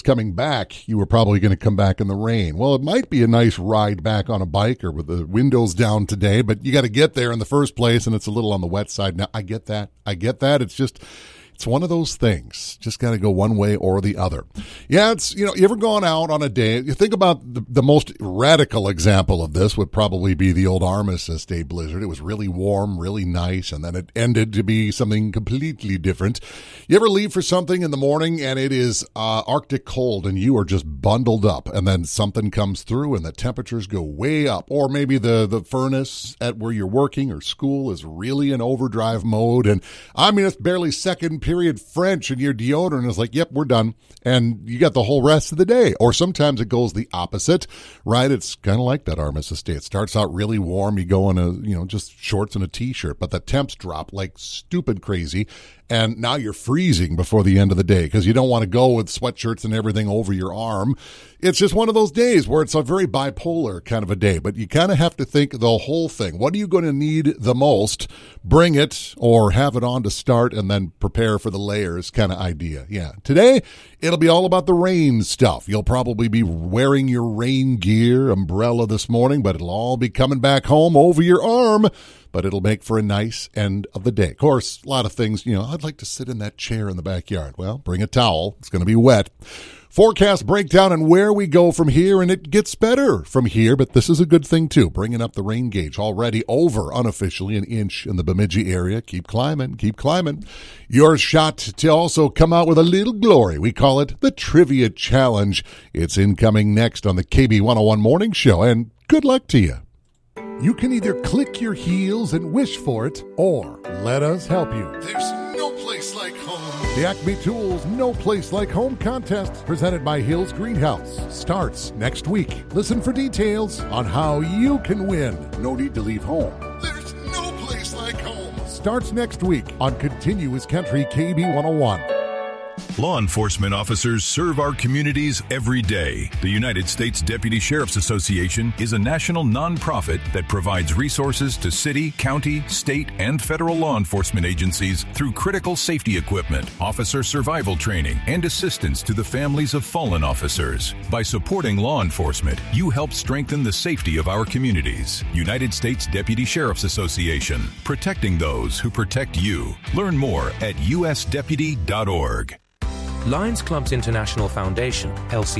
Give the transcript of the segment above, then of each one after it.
coming back, you were probably going to come back in the rain. Well, it might be a nice ride back on a bike or with the windows down today, but you got to get there in the first place, and it's a little on the wet side. Now, I get that. It's one of those things. Just got to go one way or the other. Yeah, you ever gone out on a day? You think about the most radical example of this would probably be the old Armistice Day blizzard. It was really warm, really nice, and then it ended to be something completely different. You ever leave for something in the morning and it is Arctic cold and you are just bundled up, and then something comes through and the temperatures go way up, or maybe the furnace at where you're working or school is really in overdrive mode, and I mean it's barely second period French and your deodorant is like, yep, we're done. And you got the whole rest of the day. Or sometimes it goes the opposite, right? It's kind of like that Armistice Day. It starts out really warm. You go in just shorts and a t-shirt, but the temps drop like stupid crazy. And now you're freezing before the end of the day because you don't want to go with sweatshirts and everything over your arm. It's just one of those days where it's a very bipolar kind of a day, but you kind of have to think the whole thing. What are you going to need the most? Bring it or have it on to start and then prepare for the layers kind of idea. Yeah. Today, it'll be all about the rain stuff. You'll probably be wearing your rain gear, umbrella this morning, but it'll all be coming back home over your arm. But it'll make for a nice end of the day. Of course, a lot of things, I'd like to sit in that chair in the backyard. Well, bring a towel. It's going to be wet. Forecast breakdown and where we go from here, and it gets better from here, but this is a good thing too. Bringing up the rain gauge already over unofficially an inch in the Bemidji area. Keep climbing. Your shot to also come out with a little glory. We call it the Trivia Challenge. It's incoming next on the KB 101 Morning Show, and good luck to you. You can either click your heels and wish for it, or let us help you. There's no place like home. The Acme Tools No Place Like Home contest, presented by Hills Greenhouse, starts next week. Listen for details on how you can win. No need to leave home. There's no place like home. Starts next week on Continuous Country KB 101. Law enforcement officers serve our communities every day. The United States Deputy Sheriff's Association is a national nonprofit that provides resources to city, county, state, and federal law enforcement agencies through critical safety equipment, officer survival training, and assistance to the families of fallen officers. By supporting law enforcement, you help strengthen the safety of our communities. United States Deputy Sheriff's Association, protecting those who protect you. Learn more at usdeputy.org. Lions Clubs International Foundation,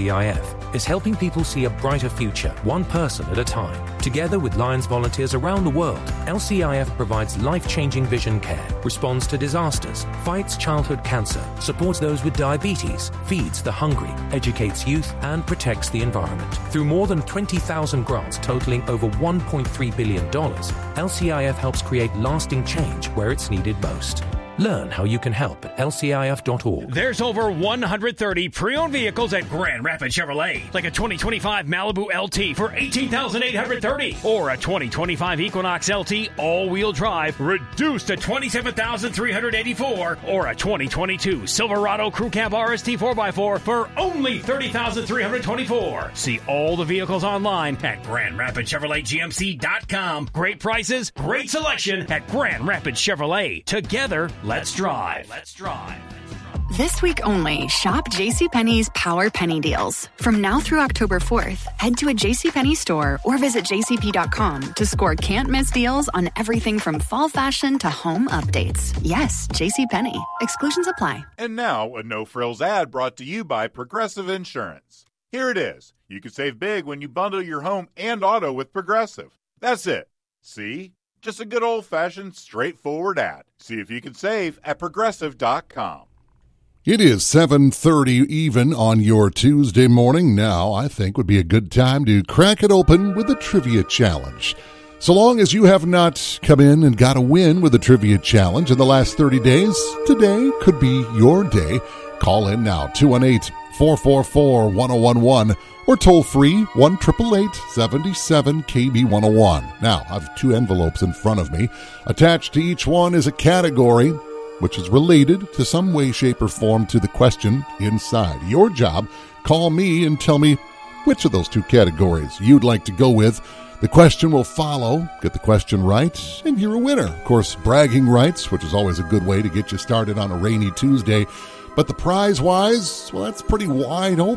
LCIF, is helping people see a brighter future, one person at a time. Together with Lions volunteers around the world, LCIF provides life-changing vision care, responds to disasters, fights childhood cancer, supports those with diabetes, feeds the hungry, educates youth, and protects the environment. Through more than 20,000 grants totaling over $1.3 billion, LCIF helps create lasting change where it's needed most. Learn how you can help at lcif.org. There's over 130 pre-owned vehicles at Grand Rapids Chevrolet, like a 2025 Malibu LT for $18,830, or a 2025 Equinox LT all-wheel drive reduced to $27,384, or a 2022 Silverado Crew Cab RST 4x4 for only $30,324. See all the vehicles online at GrandRapidsChevroletGMC.com. Great prices, great selection at Grand Rapids Chevrolet. Together, let's drive. This week only, shop JCPenney's Power Penny Deals. From now through October 4th, head to a JCPenney store or visit jcp.com to score can't-miss deals on everything from fall fashion to home updates. Yes, JCPenney. Exclusions apply. And now, a no-frills ad brought to you by Progressive Insurance. Here it is. You can save big when you bundle your home and auto with Progressive. That's it. See? Just a good old-fashioned, straightforward ad. See if you can save at Progressive.com. It is 7:30 even on your Tuesday morning. Now, I think would be a good time to crack it open with the Trivia Challenge. So long as you have not come in and got a win with the Trivia Challenge in the last 30 days, today could be your day. Call in now, 218-444-1011, or toll free 1-888-77-KB101. Now, I have two envelopes in front of me. Attached to each one is a category which is related to some way, shape, or form to the question inside. Your job, call me and tell me which of those two categories you'd like to go with. The question will follow. Get the question right, and you're a winner. Of course, bragging rights, which is always a good way to get you started on a rainy Tuesday. But the prize-wise, well, that's pretty wide open.